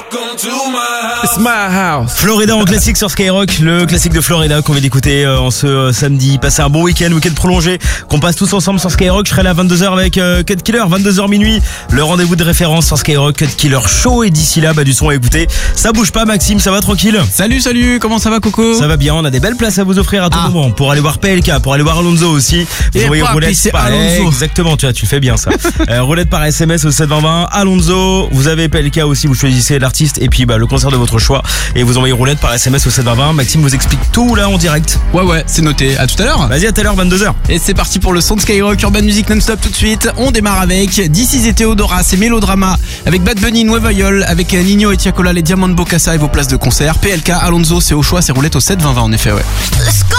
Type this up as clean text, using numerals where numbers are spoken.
It's my house. Florida en classique sur Skyrock, le classique de Florida qu'on vient d'écouter en ce samedi. Passez un bon week-end prolongé, qu'on passe tous ensemble sur Skyrock. Je serai là à 22h avec Cut Killer, 22h minuit, le rendez-vous de référence sur Skyrock, Cut Killer Show. Et d'ici là, du son à écouter. Ça bouge pas, Maxime, ça va tranquille? Salut, comment ça va, Coco? Ça va bien, on a des belles places à vous offrir à tout moment. Pour aller voir PLK, pour aller voir Alonso aussi. Vous voyez roulette par Alonso. Exactement, tu le fais bien ça. Roulette par SMS au 72020. Alonso, vous avez PLK aussi, vous choisissez l'artiste et puis le concert de votre choix. Et vous envoyez roulette par SMS au 72020. Maxime vous explique tout là en direct. Ouais, c'est noté. À tout à l'heure. Vas-y, à tout à l'heure, 22h. Et c'est parti pour le son de Skyrock, Urban Music non-stop tout de suite. On démarre avec DC's et Theodora, c'est Mélodrama. Avec Bad Bunny, Nueva Yol. Avec Nino et Tiakola, les Diamants de Bocassa et vos places de concert. PLK, Alonso, c'est au choix, c'est roulette au 72020 en effet, ouais.